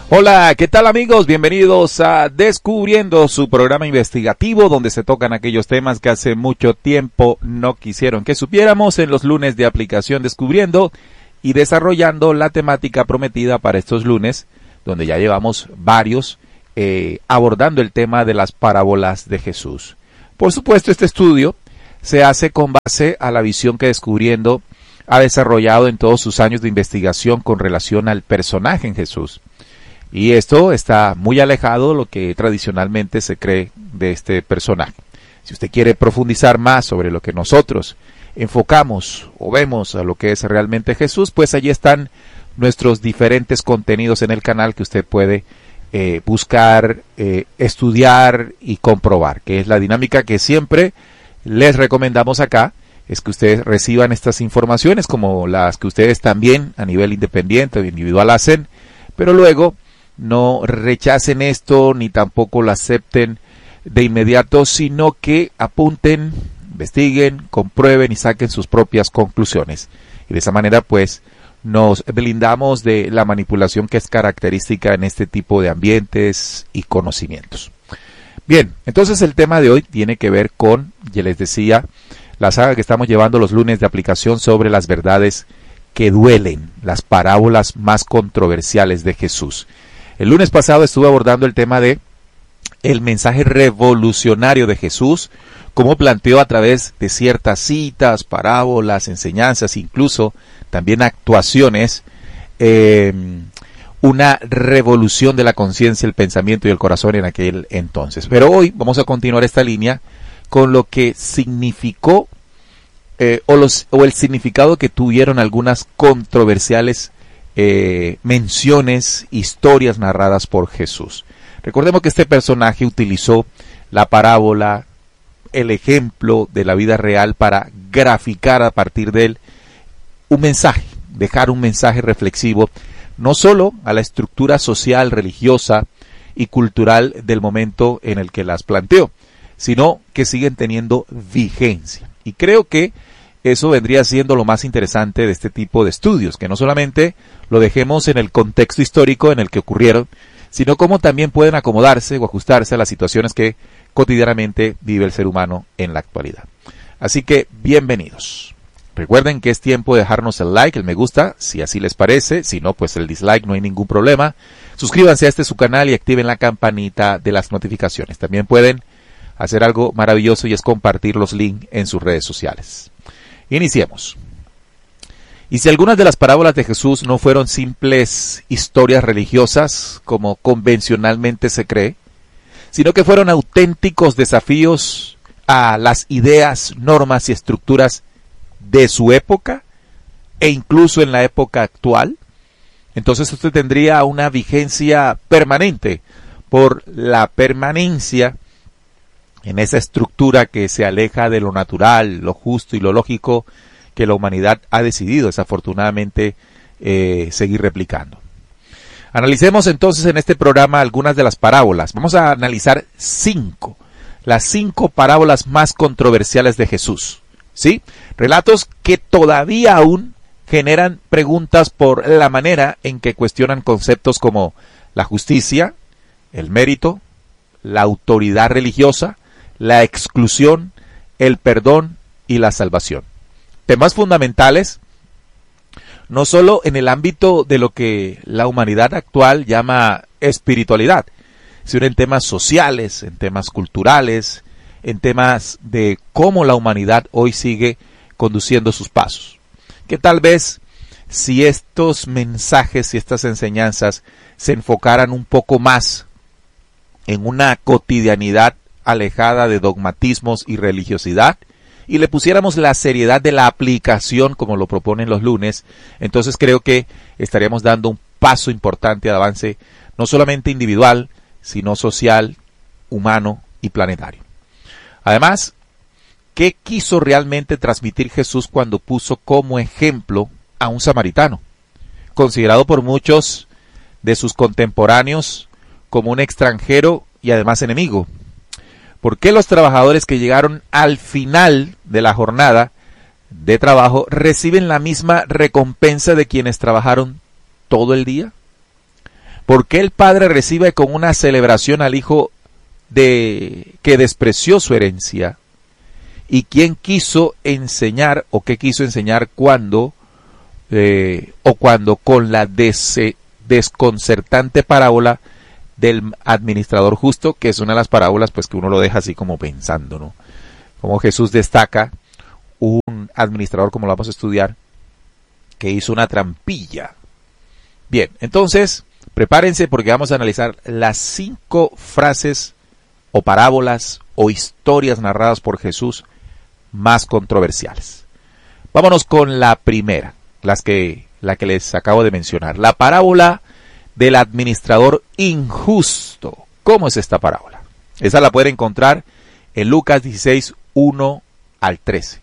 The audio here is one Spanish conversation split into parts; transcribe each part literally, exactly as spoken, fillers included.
Hola, ¿qué tal amigos? Bienvenidos a Descubriendo, su programa investigativo donde se tocan aquellos temas que hace mucho tiempo no quisieron que supiéramos, en los lunes de aplicación Descubriendo y desarrollando la temática prometida para estos lunes, donde ya llevamos varios eh, abordando el tema de las parábolas de Jesús. Por supuesto, este estudio se hace con base a la visión que Descubriendo ha desarrollado en todos sus años de investigación con relación al personaje en Jesús. Y esto está muy alejado de lo que tradicionalmente se cree de este personaje. Si usted quiere profundizar más sobre lo que nosotros enfocamos o vemos a lo que es realmente Jesús, pues allí están nuestros diferentes contenidos en el canal que usted puede eh, buscar, eh, estudiar y comprobar, que es la dinámica que siempre les recomendamos acá, es que ustedes reciban estas informaciones como las que ustedes también a nivel independiente o individual hacen, pero luego no rechacen esto ni tampoco lo acepten de inmediato, sino que apunten, investiguen, comprueben y saquen sus propias conclusiones. Y de esa manera pues nos blindamos de la manipulación que es característica en este tipo de ambientes y conocimientos. Bien, entonces el tema de hoy tiene que ver con, ya les decía, la saga que estamos llevando los lunes de aplicación sobre las verdades que duelen, las parábolas más controversiales de Jesús. El lunes pasado estuve abordando el tema de el mensaje revolucionario de Jesús, como planteó a través de ciertas citas, parábolas, enseñanzas, incluso también actuaciones, eh, una revolución de la conciencia, el pensamiento y el corazón en aquel entonces. Pero hoy vamos a continuar esta línea con lo que significó eh, o, los, o el significado que tuvieron algunas controversiales Eh, menciones, historias narradas por Jesús. Recordemos que este personaje utilizó la parábola, el ejemplo de la vida real para graficar a partir de él un mensaje, dejar un mensaje reflexivo, no solo a la estructura social, religiosa y cultural del momento en el que las planteó, sino que siguen teniendo vigencia. Y creo que eso vendría siendo lo más interesante de este tipo de estudios, que no solamente lo dejemos en el contexto histórico en el que ocurrieron, sino cómo también pueden acomodarse o ajustarse a las situaciones que cotidianamente vive el ser humano en la actualidad. Así que, bienvenidos. Recuerden que es tiempo de dejarnos el like, el me gusta, si así les parece, si no, pues el dislike, no hay ningún problema. Suscríbanse a este su canal y activen la campanita de las notificaciones. También pueden hacer algo maravilloso y es compartir los links en sus redes sociales. Iniciemos. Y si algunas de las parábolas de Jesús no fueron simples historias religiosas, como convencionalmente se cree, sino que fueron auténticos desafíos a las ideas, normas y estructuras de su época, e incluso en la época actual, entonces usted tendría una vigencia permanente por la permanencia en esa estructura que se aleja de lo natural, lo justo y lo lógico que la humanidad ha decidido desafortunadamente eh, seguir replicando. Analicemos entonces en este programa algunas de las parábolas. Vamos a analizar cinco, las cinco parábolas más controversiales de Jesús, ¿sí? Relatos que todavía aún generan preguntas por la manera en que cuestionan conceptos como la justicia, el mérito, la autoridad religiosa, la exclusión, el perdón y la salvación. Temas fundamentales, no solo en el ámbito de lo que la humanidad actual llama espiritualidad, sino en temas sociales, en temas culturales, en temas de cómo la humanidad hoy sigue conduciendo sus pasos. Que tal vez si estos mensajes y estas enseñanzas se enfocaran un poco más en una cotidianidad alejada de dogmatismos y religiosidad, y le pusiéramos la seriedad de la aplicación como lo proponen los lunes, entonces creo que estaríamos dando un paso importante de avance, no solamente individual, sino social, humano y planetario. Además, ¿qué quiso realmente transmitir Jesús cuando puso como ejemplo a un samaritano, considerado por muchos de sus contemporáneos como un extranjero y además enemigo? ¿Por qué los trabajadores que llegaron al final de la jornada de trabajo reciben la misma recompensa de quienes trabajaron todo el día? ¿Por qué el padre recibe con una celebración al hijo de que despreció su herencia? ¿Y quién quiso enseñar o qué quiso enseñar cuando eh, o cuando con la des, desconcertante parábola del administrador justo, que es una de las parábolas pues que uno lo deja así como pensando, ¿no? Como Jesús destaca un administrador, como lo vamos a estudiar, que hizo una trampilla. Bien, entonces prepárense porque vamos a analizar las cinco frases o parábolas o historias narradas por Jesús más controversiales. Vámonos con la primera, las que, la que les acabo de mencionar, la parábola del administrador injusto. ¿Cómo es esta parábola? Esa la pueden encontrar en Lucas dieciséis, uno al trece.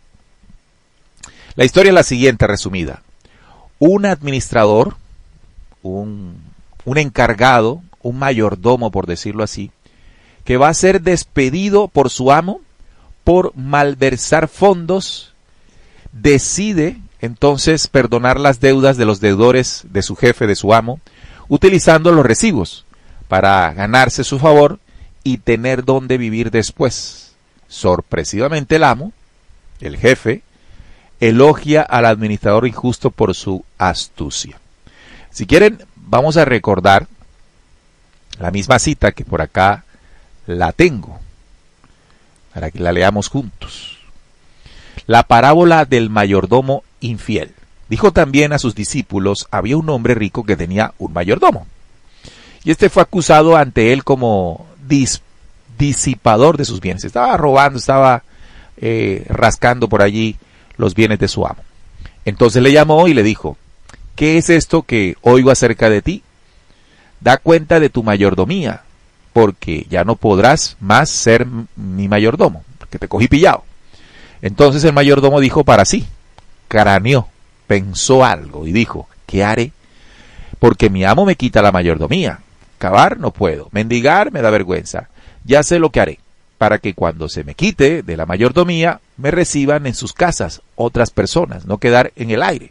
La historia es la siguiente, resumida. Un administrador, un, un encargado, un mayordomo, por decirlo así, que va a ser despedido por su amo por malversar fondos, decide entonces perdonar las deudas de los deudores de su jefe, de su amo, utilizando los recibos para ganarse su favor y tener donde vivir después. Sorpresivamente el amo, el jefe, elogia al administrador injusto por su astucia. Si quieren, vamos a recordar la misma cita que por acá la tengo, para que la leamos juntos. La parábola del mayordomo infiel. Dijo también a sus discípulos, había un hombre rico que tenía un mayordomo. Y este fue acusado ante él como dis, disipador de sus bienes. Estaba robando, estaba eh, rascando por allí los bienes de su amo. Entonces le llamó y le dijo, ¿qué es esto que oigo acerca de ti? Da cuenta de tu mayordomía, porque ya no podrás más ser mi mayordomo, porque te cogí pillado. Entonces el mayordomo dijo para sí, craneó, pensó algo y dijo, ¿qué haré? Porque mi amo me quita la mayordomía. Cavar no puedo, mendigar me da vergüenza. Ya sé lo que haré, para que cuando se me quite de la mayordomía, me reciban en sus casas otras personas, no quedar en el aire.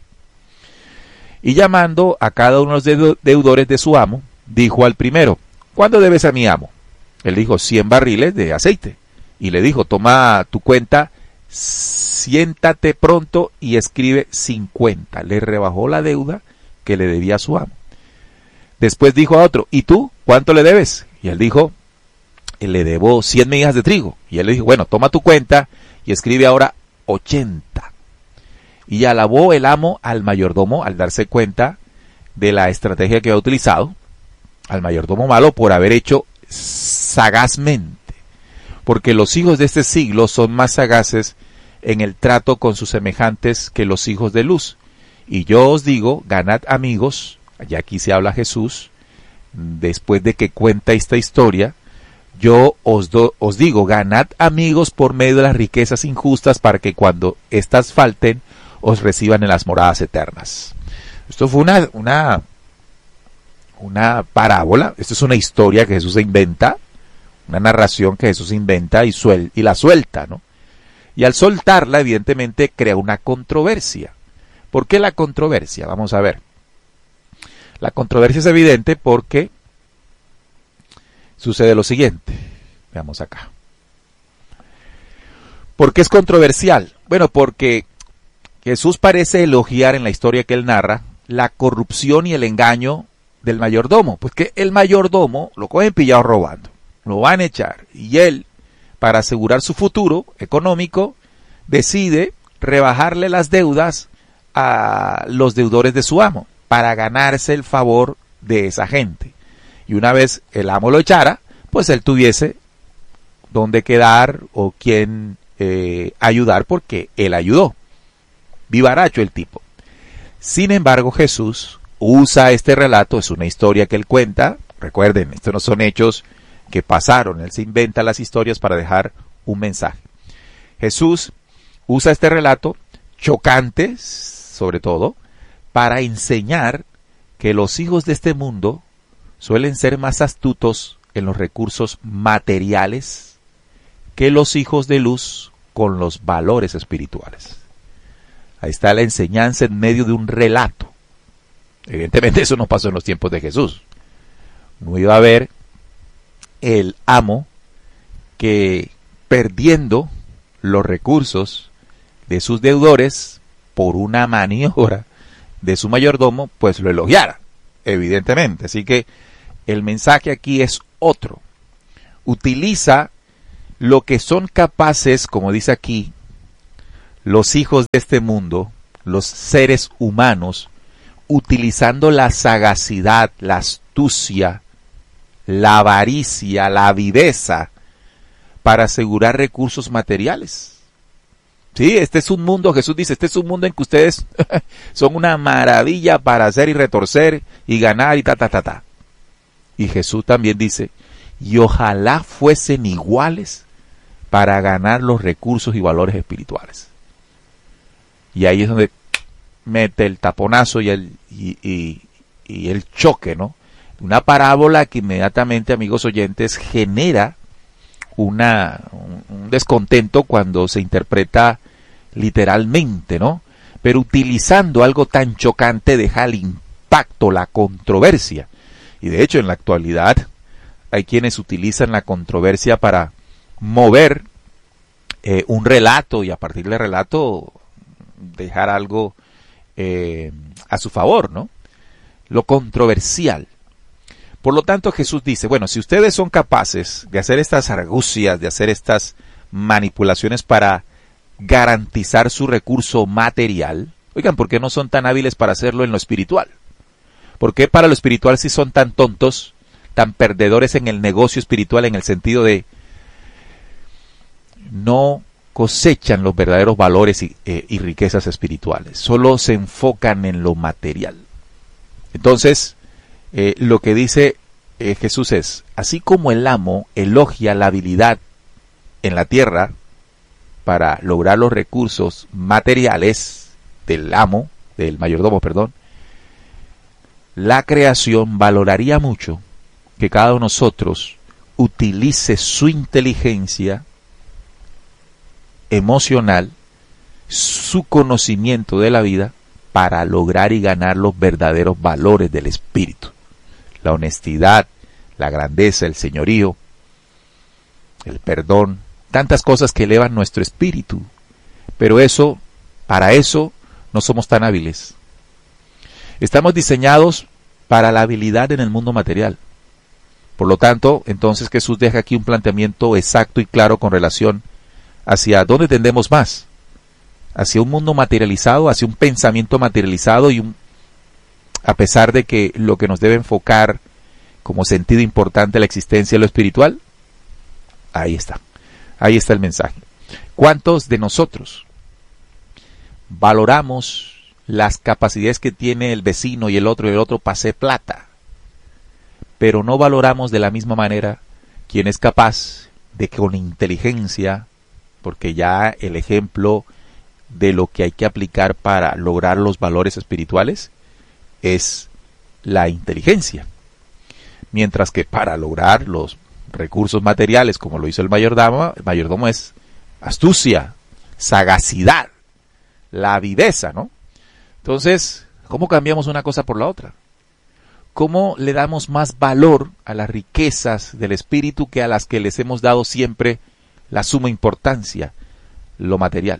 Y llamando a cada uno de los deudores de su amo, dijo al primero, ¿cuánto debes a mi amo? Él dijo, cien barriles de aceite. Y le dijo, toma tu cuenta, siéntate pronto y escribe cincuenta. Le rebajó la deuda que le debía a su amo. Después dijo a otro, ¿y tú cuánto le debes? Y él dijo, le debo cien migas de trigo. Y él le dijo, bueno, toma tu cuenta y escribe ahora ochenta. Y alabó el amo al mayordomo al darse cuenta de la estrategia que había utilizado, al mayordomo malo por haber hecho sagazmente, porque los hijos de este siglo son más sagaces en el trato con sus semejantes que los hijos de luz. Y yo os digo, ganad amigos, ya aquí se habla Jesús, después de que cuenta esta historia, yo os, do, os digo, ganad amigos por medio de las riquezas injustas para que cuando éstas falten, os reciban en las moradas eternas. Esto fue una, una, una parábola, esto es una historia que Jesús inventa, una narración que Jesús inventa y, suel, y la suelta, ¿no? Y al soltarla, evidentemente, crea una controversia. ¿Por qué la controversia? Vamos a ver. La controversia es evidente porque sucede lo siguiente. Veamos acá. ¿Por qué es controversial? Bueno, porque Jesús parece elogiar en la historia que él narra la corrupción y el engaño del mayordomo. Pues que el mayordomo lo cogen pillado robando, lo van a echar. Y él, para asegurar su futuro económico, decide rebajarle las deudas a los deudores de su amo para ganarse el favor de esa gente. Y una vez el amo lo echara, pues él tuviese dónde quedar o quien eh, ayudar porque él ayudó. Vivaracho el tipo. Sin embargo, Jesús usa este relato, es una historia que él cuenta. Recuerden, estos no son hechos que pasaron, él se inventa las historias para dejar un mensaje. Jesús usa este relato chocante, sobre todo, para enseñar que los hijos de este mundo suelen ser más astutos en los recursos materiales que los hijos de luz con los valores espirituales. Ahí está la enseñanza en medio de un relato. Evidentemente eso no pasó en los tiempos de Jesús. No iba a haber el amo que, perdiendo los recursos de sus deudores por una maniobra de su mayordomo, pues lo elogiara, evidentemente. Así que el mensaje aquí es otro. Utiliza lo que son capaces, como dice aquí, los hijos de este mundo, los seres humanos, utilizando la sagacidad, la astucia, la avaricia, la viveza, para asegurar recursos materiales. Sí, este es un mundo, Jesús dice, este es un mundo en que ustedes son una maravilla para hacer y retorcer y ganar y ta, ta, ta, ta. Y Jesús también dice, y ojalá fuesen iguales para ganar los recursos y valores espirituales. Y ahí es donde mete el taponazo y el, y, y, y el choque, ¿no? Una parábola que inmediatamente, amigos oyentes, genera una, un, un descontento cuando se interpreta literalmente, ¿no? Pero utilizando algo tan chocante deja el impacto, la controversia. Y de hecho en la actualidad hay quienes utilizan la controversia para mover eh, un relato y a partir del relato dejar algo eh, a su favor, ¿no? Lo controversial. Por lo tanto, Jesús dice, bueno, si ustedes son capaces de hacer estas argucias, de hacer estas manipulaciones para garantizar su recurso material, oigan, ¿por qué no son tan hábiles para hacerlo en lo espiritual? ¿Por qué para lo espiritual sí son tan tontos, tan perdedores en el negocio espiritual en el sentido de no cosechan los verdaderos valores y, eh, y riquezas espirituales? Solo se enfocan en lo material. Entonces, Eh, lo que dice eh, Jesús es, así como el amo elogia la habilidad en la tierra para lograr los recursos materiales del amo, del mayordomo, perdón, la creación valoraría mucho que cada uno de nosotros utilice su inteligencia emocional, su conocimiento de la vida para lograr y ganar los verdaderos valores del espíritu. La honestidad, la grandeza, el señorío, el perdón, tantas cosas que elevan nuestro espíritu. Pero eso, para eso, no somos tan hábiles. Estamos diseñados para la habilidad en el mundo material. Por lo tanto, entonces Jesús deja aquí un planteamiento exacto y claro con relación hacia dónde tendemos más. Hacia un mundo materializado, hacia un pensamiento materializado y un a pesar de que lo que nos debe enfocar como sentido importante la existencia de lo espiritual, ahí está, ahí está el mensaje. ¿Cuántos de nosotros valoramos las capacidades que tiene el vecino y el otro y el otro para hacer plata, pero no valoramos de la misma manera quien es capaz de que con inteligencia, porque ya el ejemplo de lo que hay que aplicar para lograr los valores espirituales es la inteligencia, mientras que para lograr los recursos materiales, como lo hizo el mayordomo, el mayordomo es astucia, sagacidad, la viveza, ¿no? Entonces, ¿cómo cambiamos una cosa por la otra? ¿Cómo le damos más valor a las riquezas del espíritu que a las que les hemos dado siempre la suma importancia, lo material?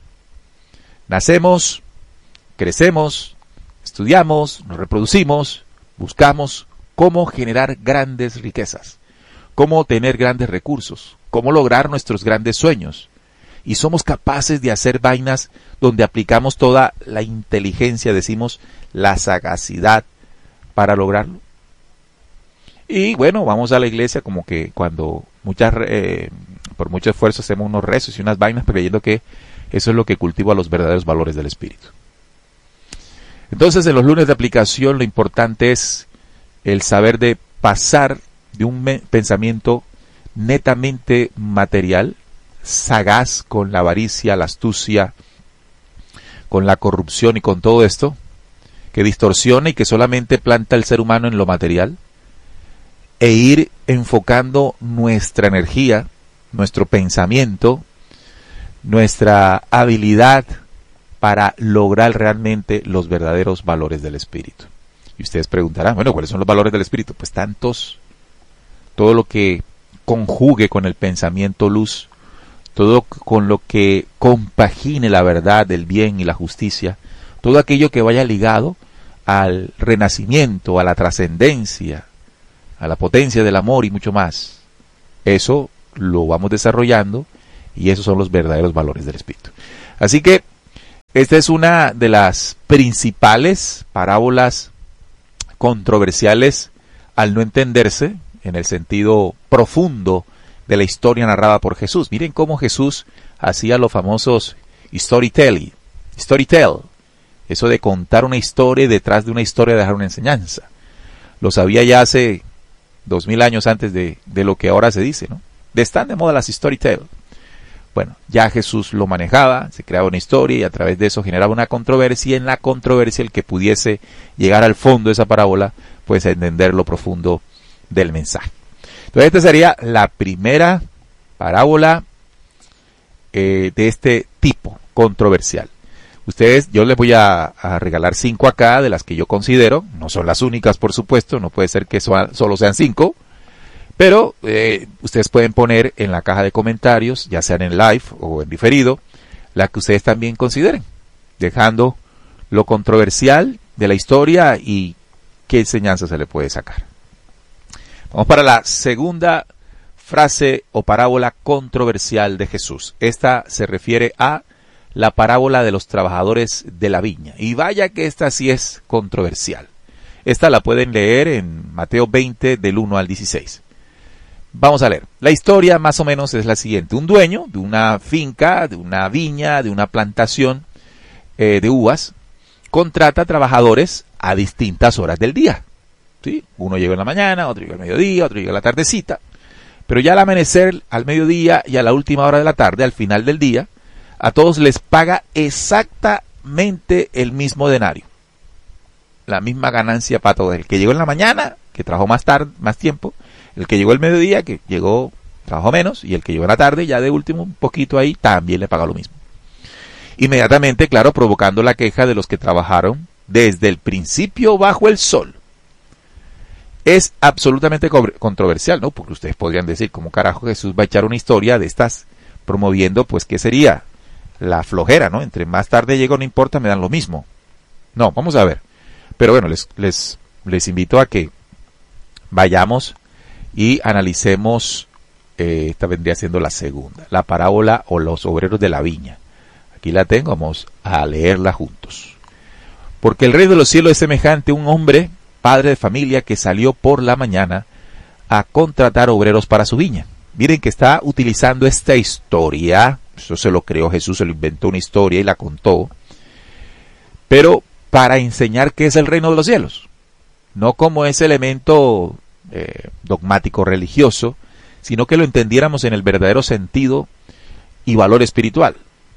Nacemos, crecemos, estudiamos, nos reproducimos, buscamos cómo generar grandes riquezas, cómo tener grandes recursos, cómo lograr nuestros grandes sueños. Y somos capaces de hacer vainas donde aplicamos toda la inteligencia, decimos, la sagacidad para lograrlo. Y bueno, vamos a la iglesia como que cuando muchas, eh, por mucho esfuerzo hacemos unos rezos y unas vainas creyendo que eso es lo que cultiva los verdaderos valores del espíritu. Entonces, en los lunes de aplicación lo importante es el saber de pasar de un pensamiento netamente material, sagaz con la avaricia, la astucia, con la corrupción y con todo esto, que distorsiona y que solamente planta el ser humano en lo material, e ir enfocando nuestra energía, nuestro pensamiento, nuestra habilidad para lograr realmente los verdaderos valores del espíritu. Y ustedes preguntarán, bueno, ¿cuáles son los valores del Espíritu? Pues tantos, todo lo que conjugue con el pensamiento luz, todo con lo que compagine la verdad, el bien y la justicia, todo aquello que vaya ligado al renacimiento, a la trascendencia, a la potencia del amor y mucho más. Eso lo vamos desarrollando y esos son los verdaderos valores del Espíritu. Así que esta es una de las principales parábolas controversiales al no entenderse en el sentido profundo de la historia narrada por Jesús. Miren cómo Jesús hacía los famosos storytelling, storytell, eso de contar una historia y detrás de una historia dejar una enseñanza. Lo sabía ya hace dos mil años antes de, de lo que ahora se dice, ¿no? De están de moda las storytell. Bueno, ya Jesús lo manejaba, se creaba una historia y a través de eso generaba una controversia, y en la controversia el que pudiese llegar al fondo de esa parábola, pues a entender lo profundo del mensaje. Entonces esta sería la primera parábola eh, de este tipo controversial. Ustedes, yo les voy a, a regalar cinco acá de las que yo considero, no son las únicas por supuesto, no puede ser que so, solo sean cinco, pero eh, ustedes pueden poner en la caja de comentarios, ya sean en live o en diferido, la que ustedes también consideren, dejando lo controversial de la historia y qué enseñanza se le puede sacar. Vamos para la segunda frase o parábola controversial de Jesús. Esta se refiere a la parábola de los trabajadores de la viña. Y vaya que esta sí es controversial. Esta la pueden leer en Mateo veinte del uno al dieciséis. Vamos a leer. La historia más o menos es la siguiente. Un dueño de una finca, de una viña, de una plantación eh, de uvas, contrata trabajadores a distintas horas del día. ¿Sí? Uno llega en la mañana, otro llega al mediodía, otro llega a la tardecita. Pero ya al amanecer, al mediodía y a la última hora de la tarde, al final del día, a todos les paga exactamente el mismo denario. La misma ganancia para todos. El que llegó en la mañana, que trabajó más tarde, más tiempo. El que llegó el mediodía, que llegó, trabajó menos. Y el que llegó en la tarde, ya de último, un poquito ahí, también le paga lo mismo. Inmediatamente, claro, provocando la queja de los que trabajaron desde el principio bajo el sol. Es absolutamente controversial, ¿no? Porque ustedes podrían decir, ¿cómo carajo Jesús va a echar una historia de estas promoviendo, pues, qué sería? La flojera, ¿no? Entre más tarde llego, no importa, me dan lo mismo. No, vamos a ver. Pero bueno, les, les, les invito a que vayamos y analicemos, eh, esta vendría siendo la segunda, la parábola o los obreros de la viña. Aquí la tengo, vamos a leerla juntos. Porque el reino de los cielos es semejante a un hombre, padre de familia, que salió por la mañana a contratar obreros para su viña. Miren que está utilizando esta historia, eso se lo creó Jesús, se lo inventó una historia y la contó, pero para enseñar qué es el reino de los cielos, no como ese elemento eh, dogmático religioso, sino que lo entendiéramos en el verdadero sentido y valor espiritual.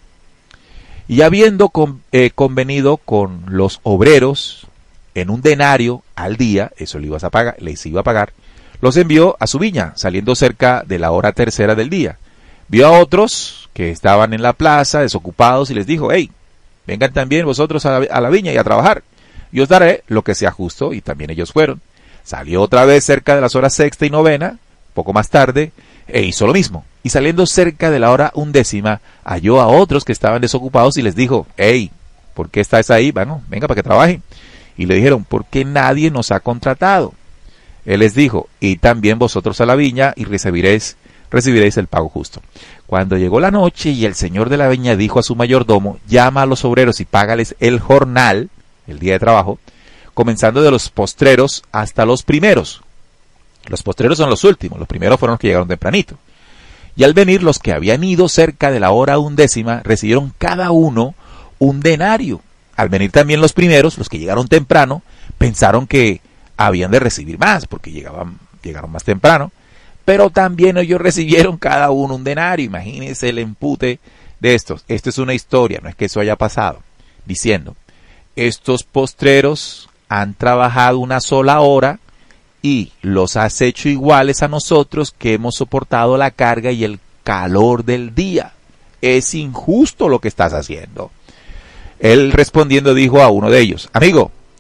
Y habiendo con, eh, convenido con los obreros en un denario al día, eso le ibas a pagar, les iba a pagar, los envió a su viña, saliendo cerca de la hora tercera del día. Vio a otros que estaban en la plaza, desocupados, y les dijo, hey, vengan también vosotros a la, a la viña y a trabajar, y os daré lo que sea justo, y también ellos fueron. Salió otra vez cerca de las horas sexta y novena, poco más tarde, e hizo lo mismo. Y saliendo cerca de la hora undécima, halló a otros que estaban desocupados y les dijo, hey, ¿por qué estáis ahí? Bueno, venga para que trabajen. Y le dijeron, ¿por qué nadie nos ha contratado? Él les dijo, y también vosotros a la viña y recibiréis, recibiréis el pago justo. Cuando llegó la noche y el señor de la viña dijo a su mayordomo, llama a los obreros y págales el jornal, el día de trabajo, comenzando de los postreros hasta los primeros. Los postreros son los últimos, los primeros fueron los que llegaron tempranito. Y al venir los que habían ido cerca de la hora undécima, recibieron cada uno un denario. Al venir también los primeros, los que llegaron temprano, pensaron que habían de recibir más, porque llegaban, llegaron más temprano, pero también ellos recibieron cada uno un denario. Imagínense el empute de estos. Esto es una historia, no es que eso haya pasado, diciendo, estos postreros han trabajado una sola hora y los has hecho iguales a nosotros que hemos soportado la carga y el calor del día. Es injusto lo que estás haciendo. Él respondiendo dijo a uno de ellos, amigo,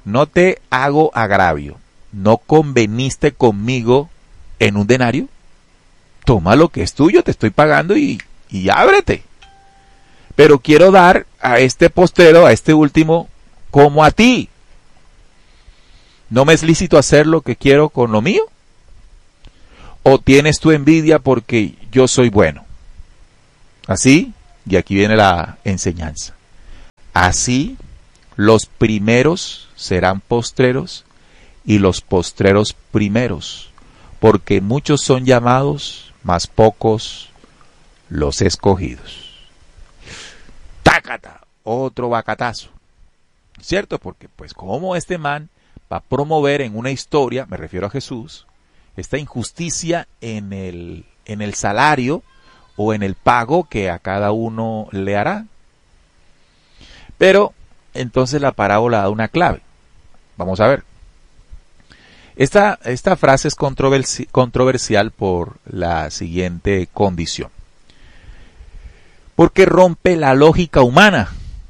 no te hago agravio, no conveniste conmigo en un denario, toma lo que es tuyo, te estoy pagando y, y ábrete. Pero quiero dar a este postrero, a este último, como a ti. ¿No me es lícito hacer lo que quiero con lo mío? ¿O tienes tu envidia porque yo soy bueno? Así, y aquí viene la enseñanza. Así, los primeros serán postreros y los postreros primeros, porque muchos son llamados, mas pocos los escogidos. ¡Tácata! Otro bacatazo. ¿Cierto? Porque pues como este man va a promover en una historia, me refiero a Jesús, esta injusticia en el, en el salario o en el pago que a cada uno le hará. Pero entonces la parábola da una clave. Vamos a ver. Esta, esta frase es controversi- controversial por la siguiente condición. Porque rompe la lógica humana.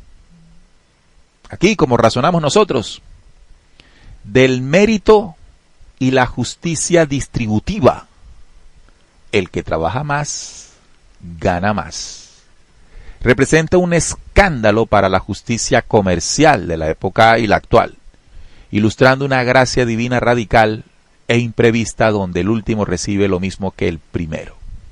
Aquí, como razonamos nosotros, del mérito y la justicia distributiva. El que trabaja más, gana más. Representa un escándalo para la justicia comercial de la época y la actual, ilustrando una gracia divina radical e imprevista donde el último recibe lo mismo que el primero.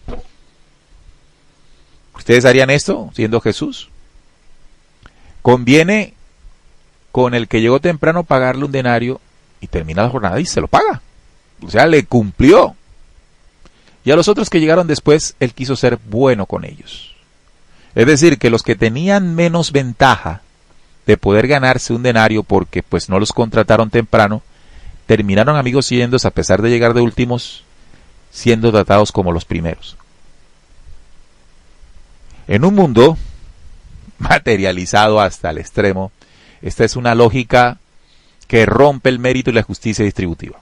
¿Ustedes harían esto siendo Jesús? Conviene con el que llegó temprano pagarle un denario y termina la jornada y se lo paga. O sea, le cumplió. Y a los otros que llegaron después, él quiso ser bueno con ellos. Es decir, que los que tenían menos ventaja de poder ganarse un denario porque pues no los contrataron temprano, terminaron amigos siguiéndose a pesar de llegar de últimos, siendo tratados como los primeros. En un mundo materializado hasta el extremo, esta es una lógica que rompe el mérito y la justicia distributiva.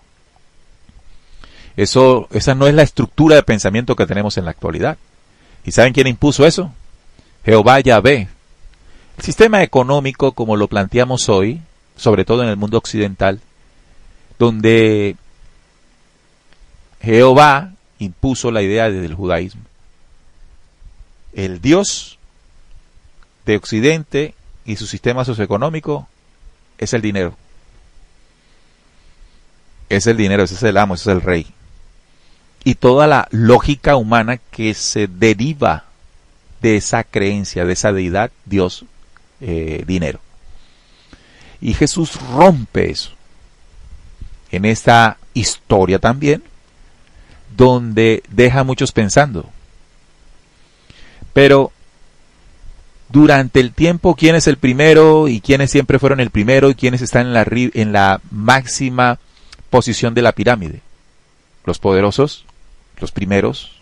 Eso, esa no es la estructura de pensamiento que tenemos en la actualidad. ¿Y saben quién impuso eso? Jehová Yahvé. El sistema económico como lo planteamos hoy, sobre todo en el mundo occidental, donde Jehová impuso la idea del judaísmo. El Dios de Occidente y su sistema socioeconómico es el dinero. Es el dinero, ese es el amo, ese es el rey. Y toda la lógica humana que se deriva de esa creencia, de esa deidad, Dios, eh, dinero. Y Jesús rompe eso en esta historia también, donde deja a muchos pensando. Pero durante el tiempo, ¿quién es el primero y quiénes siempre fueron el primero y quiénes están en la, en la máxima posición de la pirámide? Los poderosos, los primeros.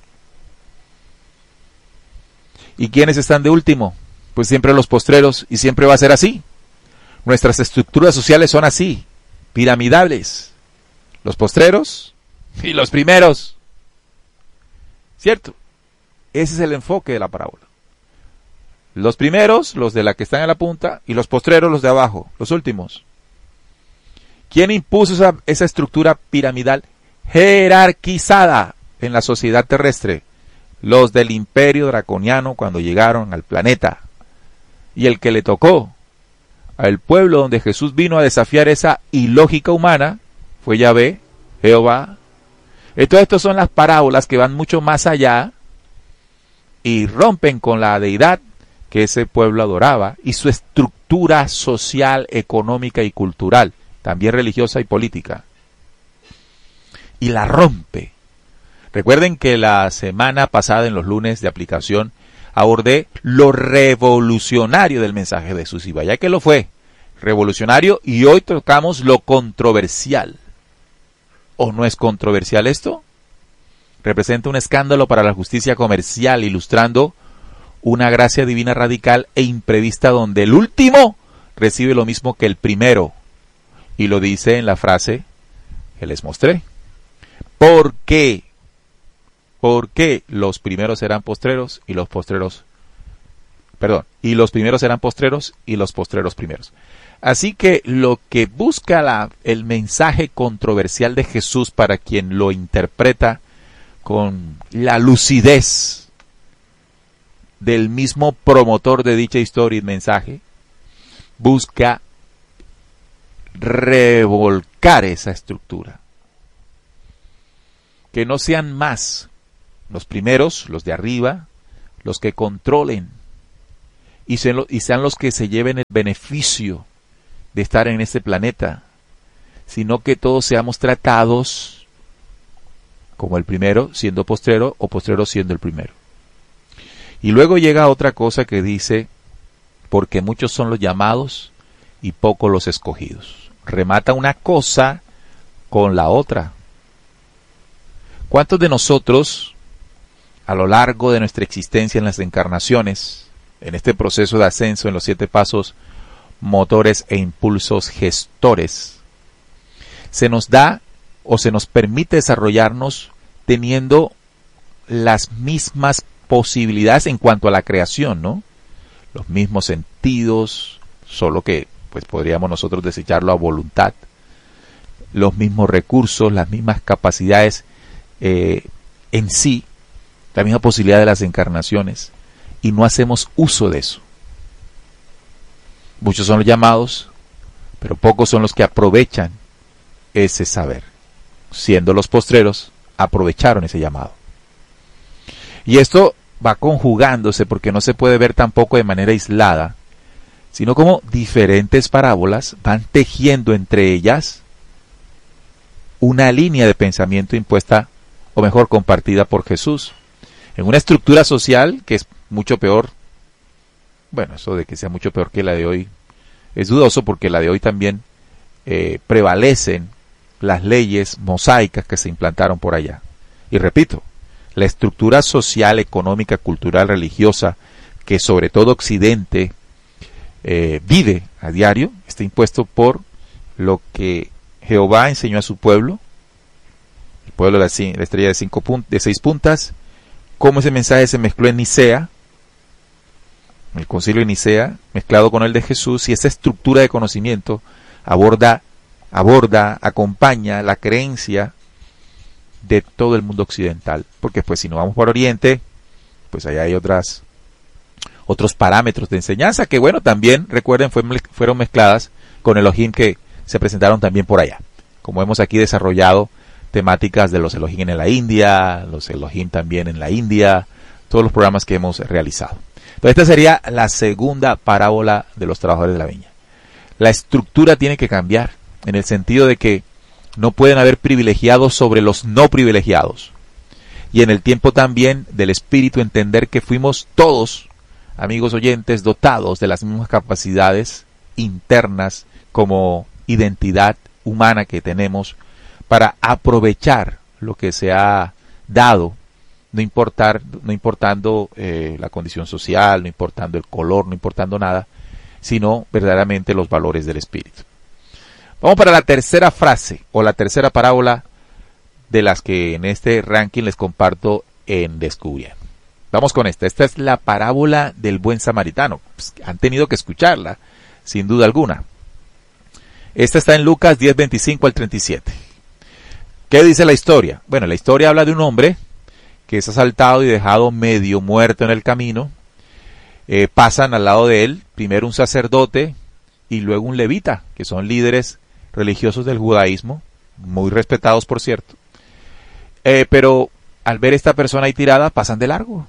¿Y quiénes están de último? Pues siempre los postreros, y siempre va a ser así. Nuestras estructuras sociales son así, piramidales. Los postreros y los primeros. ¿Cierto? Ese es el enfoque de la parábola. Los primeros, los de la que están en la punta, y los postreros, los de abajo, los últimos. ¿Quién impuso esa, esa estructura piramidal jerarquizada en la sociedad terrestre? Los del imperio draconiano cuando llegaron al planeta. Y el que le tocó al pueblo donde Jesús vino a desafiar esa ilógica humana fue Yahvé, Jehová. Entonces estas son las parábolas que van mucho más allá y rompen con la deidad que ese pueblo adoraba y su estructura social, económica y cultural, también religiosa y política. Y la rompe. Recuerden que la semana pasada, en los lunes de aplicación, abordé lo revolucionario del mensaje de Jesús, y vaya que lo fue, revolucionario, y hoy tocamos lo controversial. ¿O no es controversial esto? Representa un escándalo para la justicia comercial, ilustrando una gracia divina radical e imprevista donde el último recibe lo mismo que el primero. Y lo dice en la frase que les mostré. ¿Por qué? ¿Por qué los primeros serán postreros y los postreros, perdón, y los primeros serán postreros y los postreros primeros? Así que lo que busca la, el mensaje controversial de Jesús para quien lo interpreta con la lucidez del mismo promotor de dicha historia y mensaje, busca revolcar esa estructura. Que no sean más los primeros, los de arriba, los que controlen y sean, y sean los que se lleven el beneficio de estar en este planeta, sino que todos seamos tratados como el primero siendo postrero o postrero siendo el primero. Y luego llega otra cosa que dice, porque muchos son los llamados y pocos los escogidos. Remata una cosa con la otra. ¿Cuántos de nosotros, a lo largo de nuestra existencia en las encarnaciones, en este proceso de ascenso en los siete pasos motores e impulsos gestores, se nos da o se nos permite desarrollarnos teniendo las mismas posibilidades en cuanto a la creación, ¿no? Los mismos sentidos, solo que pues podríamos nosotros desecharlo a voluntad, los mismos recursos, las mismas capacidades eh, en sí, la misma posibilidad de las encarnaciones, y no hacemos uso de eso. Muchos son los llamados, pero pocos son los que aprovechan ese saber. Siendo los postreros, aprovecharon ese llamado. Y esto va conjugándose porque no se puede ver tampoco de manera aislada, sino como diferentes parábolas van tejiendo entre ellas una línea de pensamiento impuesta, o mejor, compartida por Jesús, en una estructura social que es mucho peor. Bueno, eso de que sea mucho peor que la de hoy es dudoso, porque la de hoy también eh, prevalecen las leyes mosaicas que se implantaron por allá. Y repito, la estructura social, económica, cultural, religiosa, que sobre todo Occidente eh, vive a diario, está impuesto por lo que Jehová enseñó a su pueblo, el pueblo de la, la estrella de, cinco punt- de seis puntas, cómo ese mensaje se mezcló en Nicea, el concilio de Nicea, mezclado con el de Jesús, y esa estructura de conocimiento aborda, aborda, acompaña la creencia de todo el mundo occidental, porque pues si nos vamos por Oriente, pues allá hay otras, otros parámetros de enseñanza que bueno, también recuerden fue, fueron mezcladas con Elohim que se presentaron también por allá, como hemos aquí desarrollado temáticas de los Elohim en la India, los Elohim también en la India, todos los programas que hemos realizado. Entonces esta sería la segunda parábola de los trabajadores de la viña. La estructura tiene que cambiar, en el sentido de que no pueden haber privilegiados sobre los no privilegiados. Y en el tiempo también del espíritu entender que fuimos todos, amigos oyentes, dotados de las mismas capacidades internas como identidad humana que tenemos para aprovechar lo que se ha dado, no importar, no importando eh, la condición social, no importando el color, no importando nada, sino verdaderamente los valores del espíritu. Vamos para la tercera frase o la tercera parábola de las que en este ranking les comparto en Descubriendo. Vamos con esta. Esta es la parábola del buen samaritano. Pues, han tenido que escucharla, sin duda alguna. Esta está en Lucas diez, veinticinco al treinta y siete. ¿Qué dice la historia? Bueno, la historia habla de un hombre que es asaltado y dejado medio muerto en el camino. Eh, pasan al lado de él, primero un sacerdote y luego un levita, que son líderes religiosos del judaísmo, muy respetados por cierto. Eh, pero al ver esta persona ahí tirada, pasan de largo.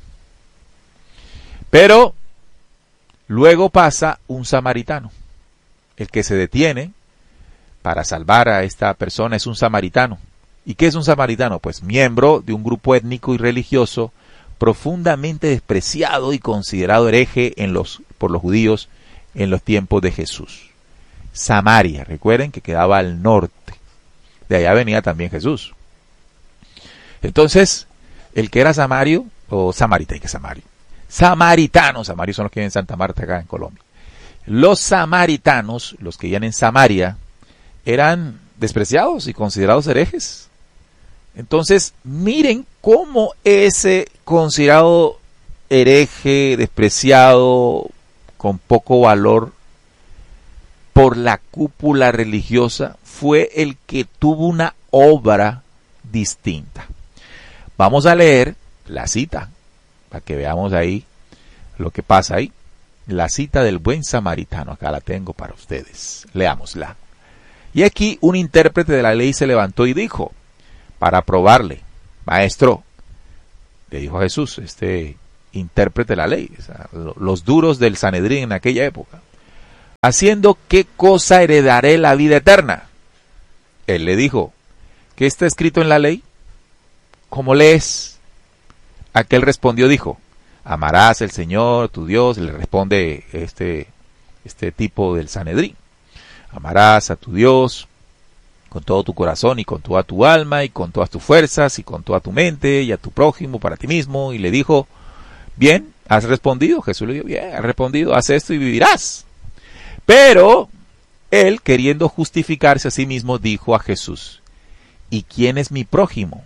Pero luego pasa un samaritano. El que se detiene para salvar a esta persona es un samaritano. ¿Y qué es un samaritano? Pues miembro de un grupo étnico y religioso profundamente despreciado y considerado hereje en los, por los judíos en los tiempos de Jesús. Samaria, recuerden que quedaba al norte. De allá venía también Jesús. Entonces, el que era samario, o samarita, ¿y qué samario? Samaritanos, samarios son los que viven en Santa Marta, acá en Colombia. Los samaritanos, los que vivían en Samaria, eran despreciados y considerados herejes. Entonces, miren cómo ese considerado hereje, despreciado, con poco valor, por la cúpula religiosa fue el que tuvo una obra distinta. Vamos a leer la cita, para que veamos ahí lo que pasa ahí. La cita del buen samaritano, acá la tengo para ustedes. Leámosla. Y aquí un intérprete de la ley se levantó y dijo, para probarle, maestro, le dijo a Jesús, este intérprete de la ley, o sea, los duros del Sanedrín en aquella época, haciendo qué cosa heredaré la vida eterna. Él le dijo, ¿qué está escrito en la ley? ¿Cómo lees? Aquel respondió, dijo, amarás al Señor tu Dios, le responde este, este tipo del Sanedrín, amarás a tu Dios con todo tu corazón y con toda tu alma y con todas tus fuerzas y con toda tu mente y a tu prójimo para ti mismo. Y le dijo, bien, has respondido. Jesús le dijo, bien, has respondido, haz esto y vivirás. Pero él, queriendo justificarse a sí mismo, dijo a Jesús, ¿y quién es mi prójimo?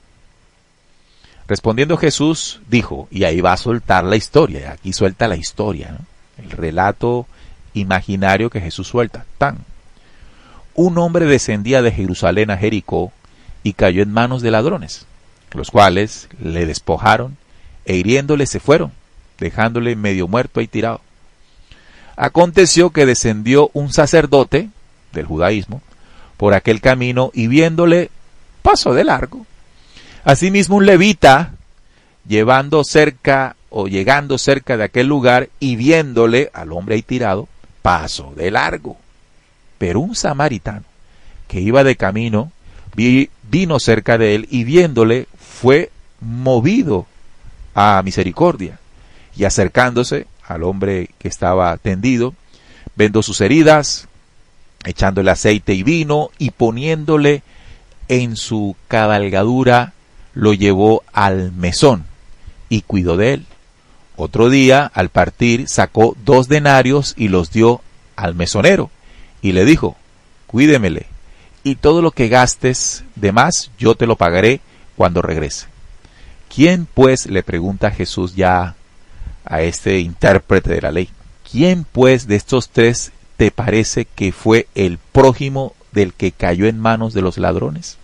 Respondiendo Jesús, dijo, y ahí va a soltar la historia, aquí suelta la historia, ¿no? El relato imaginario que Jesús suelta. Tan. Un hombre descendía de Jerusalén a Jericó y cayó en manos de ladrones, los cuales le despojaron e hiriéndole se fueron, dejándole medio muerto ahí tirado. Aconteció que descendió un sacerdote del judaísmo por aquel camino y viéndole pasó de largo. Asimismo un levita, llevando cerca o llegando cerca de aquel lugar y viéndole al hombre ahí tirado, pasó de largo. Pero un samaritano que iba de camino vi, vino cerca de él y viéndole fue movido a misericordia y acercándose al hombre que estaba tendido, vendó sus heridas, echándole aceite y vino y poniéndole en su cabalgadura, lo llevó al mesón y cuidó de él. Otro día, al partir, sacó dos denarios y los dio al mesonero y le dijo, cuídemele, y todo lo que gastes de más yo te lo pagaré cuando regrese. ¿Quién pues, le pregunta Jesús ya a este intérprete de la ley, quién pues de estos tres te parece que fue el prójimo del que cayó en manos de los ladrones?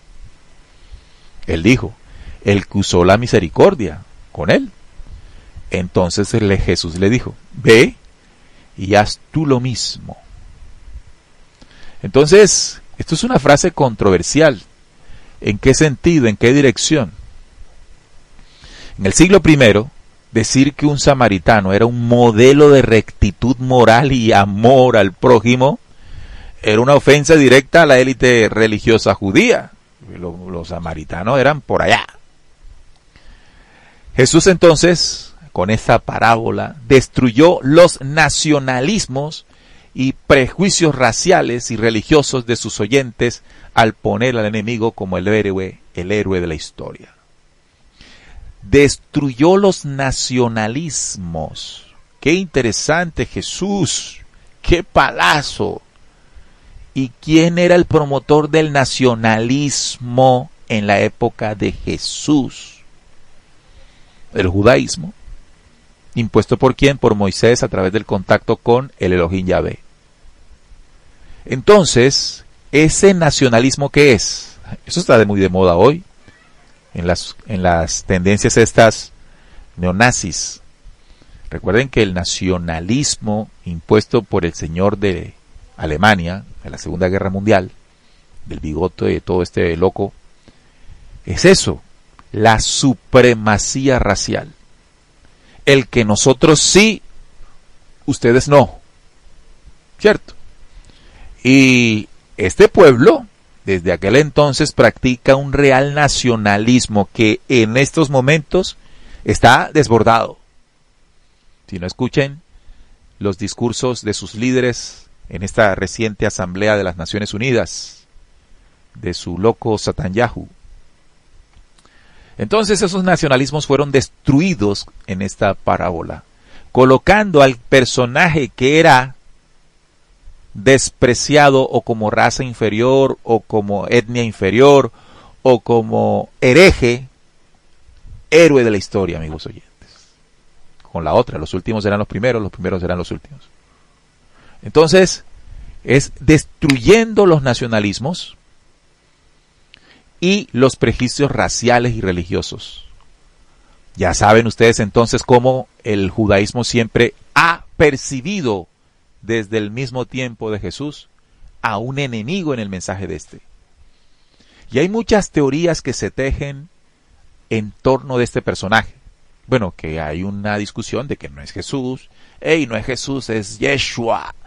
Él dijo, el que usó la misericordia con él. Entonces el Jesús le dijo, ve y haz tú lo mismo. Entonces, esto es una frase controversial. ¿En qué sentido? ¿En qué dirección? En el siglo primero, decir que un samaritano era un modelo de rectitud moral y amor al prójimo era una ofensa directa a la élite religiosa judía. Los, los samaritanos eran por allá. Jesús entonces, con esta parábola, destruyó los nacionalismos y prejuicios raciales y religiosos de sus oyentes al poner al enemigo como el héroe, el héroe de la historia. Destruyó los nacionalismos. Qué interesante, Jesús. Qué palazo. ¿Y quién era el promotor del nacionalismo en la época de Jesús? El judaísmo. ¿Impuesto por quién? Por Moisés a través del contacto con el Elohim Yahvé. Entonces, ¿ese nacionalismo qué es? Eso está de muy de moda hoy. En las, en las tendencias estas neonazis. Recuerden que el nacionalismo impuesto por el señor de Alemania en la Segunda Guerra Mundial, del bigote de todo este loco, es eso, la supremacía racial. El que nosotros sí, ustedes no. ¿Cierto? Y este pueblo, desde aquel entonces, practica un real nacionalismo que en estos momentos está desbordado. Si no escuchen los discursos de sus líderes en esta reciente Asamblea de las Naciones Unidas, de su loco Netanyahu. Entonces esos nacionalismos fueron destruidos en esta parábola, colocando al personaje que era despreciado o como raza inferior o como etnia inferior o como hereje, héroe de la historia, amigos oyentes. Con la otra, los últimos eran los primeros, los primeros eran los últimos. Entonces, es destruyendo los nacionalismos y los prejuicios raciales y religiosos. Ya saben ustedes entonces cómo el judaísmo siempre ha percibido desde el mismo tiempo de Jesús a un enemigo en el mensaje de este. Y hay muchas teorías que se tejen en torno de este personaje. Bueno, que hay una discusión de que no es Jesús. Ey, no es Jesús, es Yeshua.